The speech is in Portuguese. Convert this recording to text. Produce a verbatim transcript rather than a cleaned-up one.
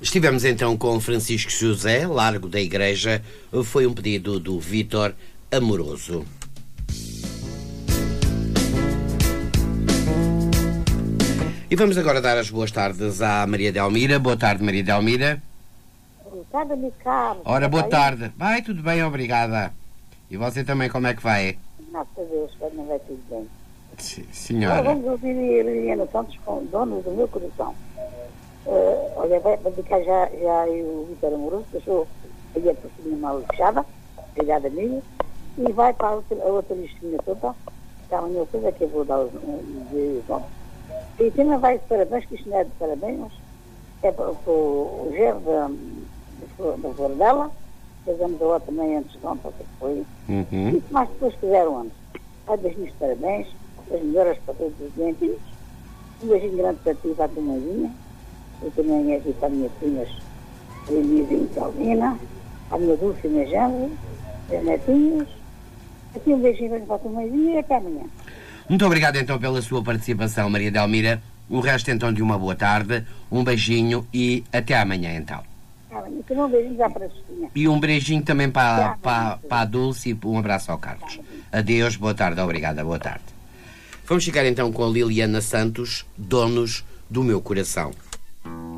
Estivemos então com Francisco José, Largo da Igreja. Foi um pedido do Vítor Amoroso. E vamos agora dar as boas tardes à Maria Delmira. Boa tarde, Maria Delmira. Boa tarde, meu caro. Ora, boa tarde. Vai, tudo bem, obrigada. E você também, como é que vai? Graças a Deus, não vai tudo bem. Sim, senhora. Agora vamos ouvir a Liliana Santos com Donos do Meu Coração. Uh, olha, vai dedicar já, já o Vítor Amoroso, deixou aí a porcinha mal fechada, obrigada amiga, e vai para a outra, a outra listinha toda, que amanhã eu coisa que eu vou dar os nomes. E também vai de parabéns, que isto não é de parabéns, é para, para o Gerro da, da Flor dela, fazemos a outra também antes de ontem, que foi, uhum. e que mais depois fizeram antes. Vai beijinhos de parabéns, as melhoras para todos os doentes, um beijinho grande para ti e para a tua mãezinha. Eu também aqui para as minhas primas, a Elisa e a Calvina, a minha Dulce e a minha Jângela, as netinhas. Aqui um beijinho para a tua mãezinha e até amanhã. Muito obrigado então pela sua participação, Maria Delmira. O resto então de uma boa tarde, um beijinho e até amanhã então. E também um beijinho já para a Justina. E um beijinho também para, para, para a Dulce e um abraço ao Carlos. Adeus, boa tarde, obrigada, boa tarde. Vamos ficar então com a Liliana Santos, Donos do Meu Coração.